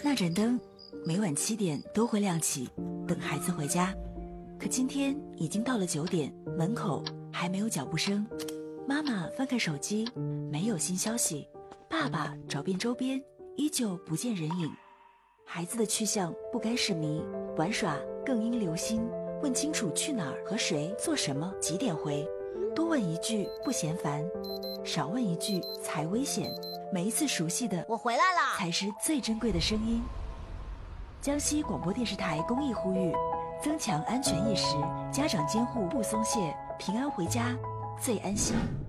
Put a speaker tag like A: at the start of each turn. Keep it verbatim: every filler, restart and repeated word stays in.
A: 那盏灯每晚七点都会亮起，等孩子回家。可今天已经到了九点，门口还没有脚步声。妈妈翻看手机，没有新消息。爸爸找遍周边，依旧不见人影。孩子的去向不该是谜，玩耍更应留心。问清楚去哪儿和谁做什么，几点回。多问一句不嫌烦，少问一句才危险。每一次熟悉的
B: 我回来了
A: 才是最珍贵的声音。江西广播电视台公益呼吁，增强安全意识，家长监护不松懈，平安回家最安心。